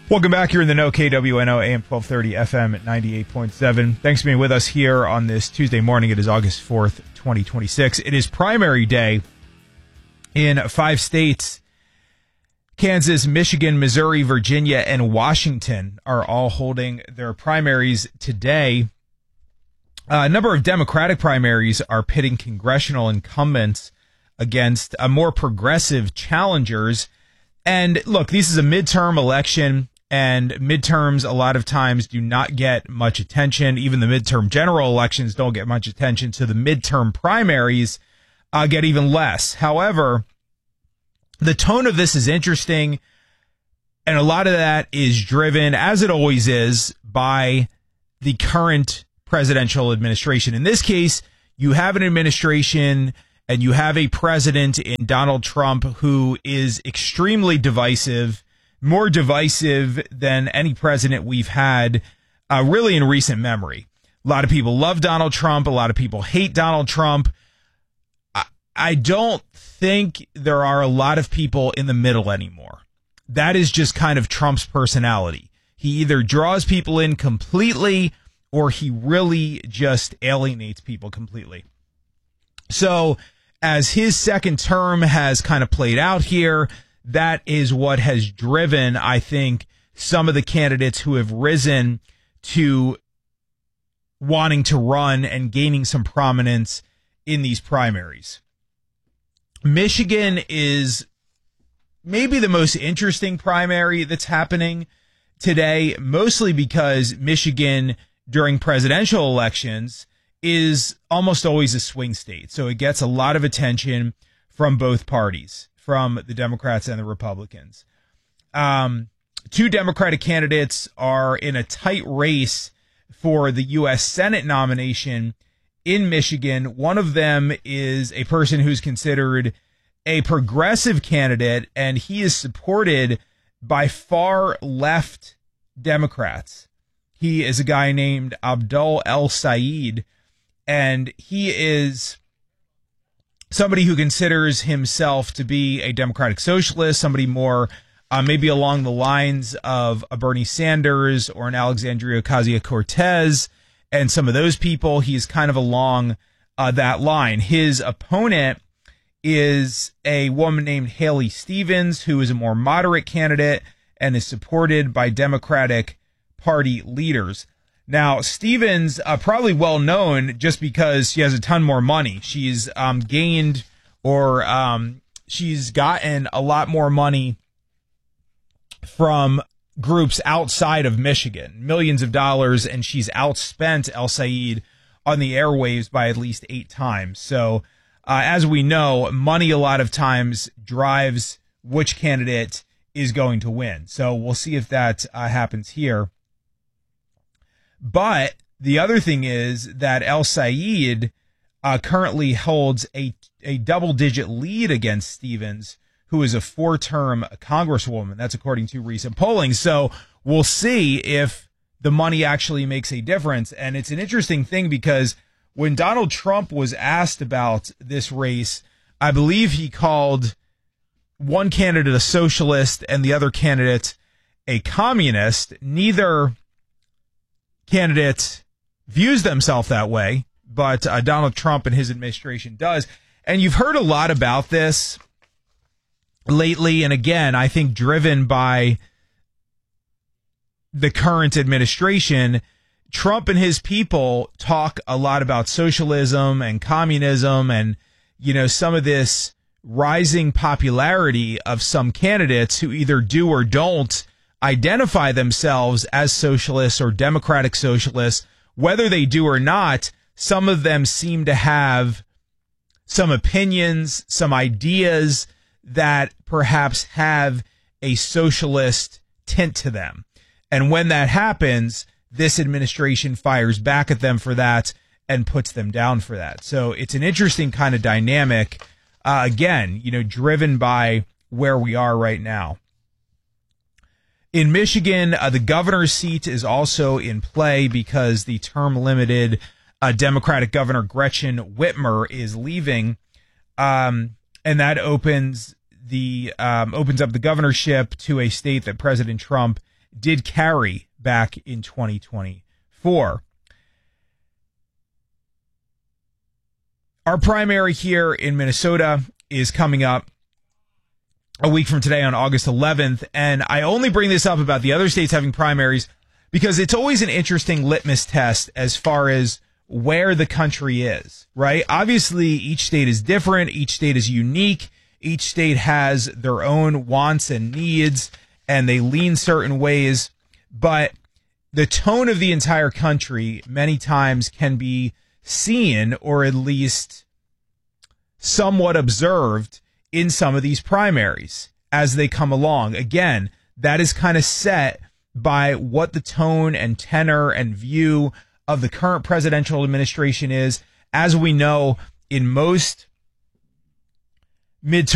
Welcome back. You're in the know, KWNO, AM 1230, FM at 98.7. Thanks for being with us here on this Tuesday morning. It is August 4th, 2026. It is primary day in 5 states. Kansas, Michigan, Missouri, Virginia, and Washington are all holding their primaries today. A number of Democratic primaries are pitting congressional incumbents against more progressive challengers. And look, this is a midterm election, and midterms a lot of times do not get much attention. Even the midterm general elections don't get much attention, so the midterm primaries get even less. However, the tone of this is interesting, and a lot of that is driven, as it always is, by the current presidential administration. In this case, you have an administration and you have a president in Donald Trump who is extremely divisive, more divisive than any president we've had really in recent memory. A lot of people love Donald Trump. A lot of people hate Donald Trump. I don't think there are a lot of people in the middle anymore. That is just kind of Trump's personality. He either draws people in completely or he really just alienates people completely. So as his second term has kind of played out here, that is what has driven, I think, some of the candidates who have risen to wanting to run and gaining some prominence in these primaries. Michigan is maybe the most interesting primary that's happening today, mostly because Michigan during presidential elections is almost always a swing state. So it gets a lot of attention from both parties, from the Democrats and the Republicans. 2 Democratic candidates are in a tight race for the U.S. Senate nomination in Michigan. One of them is a person who's considered a progressive candidate, and he is supported by far left Democrats. He is a guy named Abdul El-Sayed, and he is somebody who considers himself to be a democratic socialist, somebody more maybe along the lines of a Bernie Sanders or an Alexandria Ocasio-Cortez, and some of those people. He's kind of along that line. His opponent is a woman named Haley Stevens, who is a more moderate candidate and is supported by Democratic Party leaders. Now, Stevens, probably well known just because she has a ton more money. She's gained or she's gotten a lot more money from groups outside of Michigan, millions of dollars, and she's outspent El-Sayed on the airwaves by at least 8 times. So, as we know, money a lot of times drives which candidate is going to win. So we'll see if that happens here. But the other thing is that El-Sayed currently holds a double-digit lead against Stevens, who is a 4-term congresswoman. That's according to recent polling. So we'll see if the money actually makes a difference. And it's an interesting thing because when Donald Trump was asked about this race, I believe he called one candidate a socialist and the other candidate a communist. Neither candidate views themselves that way, but Donald Trump and his administration does. And you've heard a lot about this lately, and again, I think driven by the current administration. Trump and his people talk a lot about socialism and communism and, you know, some of this rising popularity of some candidates who either do or don't identify themselves as socialists or democratic socialists. Whether they do or not, some of them seem to have some opinions, some ideas that perhaps have a socialist tint to them. And when that happens, this administration fires back at them for that and puts them down for that. So it's an interesting kind of dynamic, again, you know, driven by where we are right now. In Michigan, the governor's seat is also in play because the term-limited Democratic Governor Gretchen Whitmer is leaving, and that opens up the governorship to a state that President Trump did carry back in 2024. Our primary here in Minnesota is coming up a week from today on August 11th. And I only bring this up about the other states having primaries because it's always an interesting litmus test as far as where the country is, right? Obviously, each state is different. Each state is unique. Each state has their own wants and needs, and they lean certain ways. But the tone of the entire country many times can be seen, or at least somewhat observed, in some of these primaries as they come along. Again, that is kind of set by what the tone and tenor and view of the current presidential administration is. As we know, in most midterm